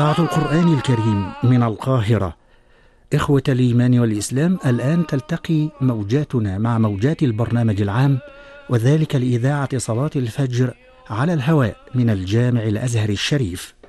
إذاعة القرآن الكريم من القاهرة. إخوة الإيمان والإسلام، الآن تلتقي موجاتنا مع موجات البرنامج العام، وذلك لإذاعة صلاة الفجر على الهواء من الجامع الأزهر الشريف.